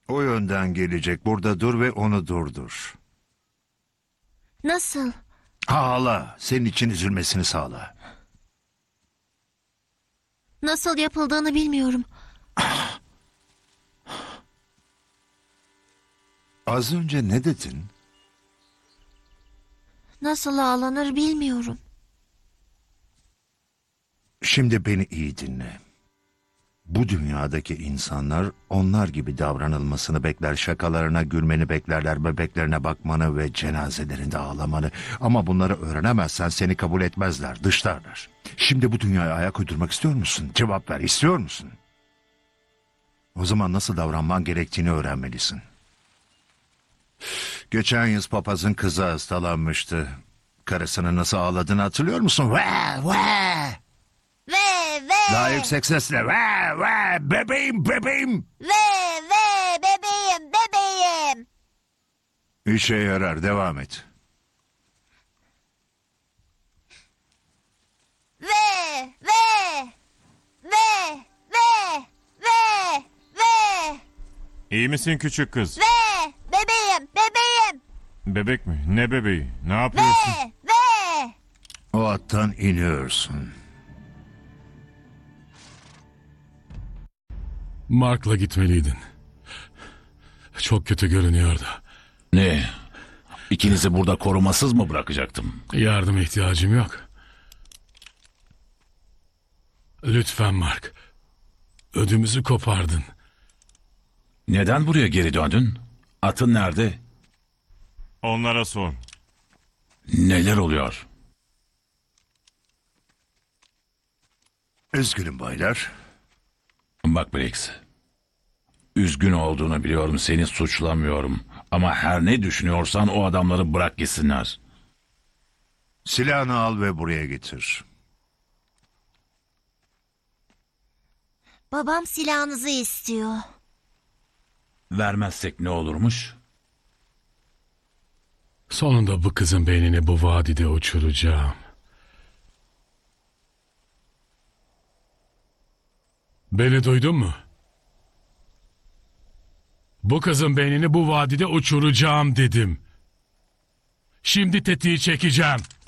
O yönden gelecek. Burada dur ve onu durdur. Nasıl? Ağla. Senin için üzülmesini sağla. Nasıl yapıldığını bilmiyorum. Az önce ne dedin? Nasıl ağlanır bilmiyorum. Şimdi beni iyi dinle. Bu dünyadaki insanlar onlar gibi davranılmasını bekler, şakalarına gülmeni beklerler, bebeklerine bakmanı ve cenazelerinde ağlamanı. Ama bunları öğrenemezsen seni kabul etmezler, dışlarlar. Şimdi bu dünyaya ayak uydurmak istiyor musun? Cevap ver, istiyor musun? O zaman nasıl davranman gerektiğini öğrenmelisin. Geçen yıl papazın kızı hastalanmıştı. Karısının nasıl ağladığını hatırlıyor musun? Ve ve. Daha yüksek sesle ve bebeğim bebeğim. Ve bebeğim. İşe yarar, devam et. Ve. İyi misin küçük kız? Bebeğim. Bebek mi? Ne bebeği? Ne yapıyorsun? O attan iniyorsun. Mark'la gitmeliydin. Çok kötü görünüyordu. Ne? İkinizi burada korumasız mı bırakacaktım? Yardıma ihtiyacım yok. Lütfen Mark. Ödümüzü kopardın. Neden buraya geri döndün? Atın nerede? Onlara sor. Neler oluyor? Üzgünüm baylar. Bak Briggs. Üzgün olduğunu biliyorum, seni suçlamıyorum. Ama her ne düşünüyorsan o adamları bırak gitsinler. Silahını al ve buraya getir. Babam silahınızı istiyor. Vermezsek ne olurmuş? Sonunda bu kızın beynini bu vadide uçuracağım. Beni duydun mu? Bu kızın beynini bu vadide uçuracağım dedim. Şimdi tetiği çekeceğim.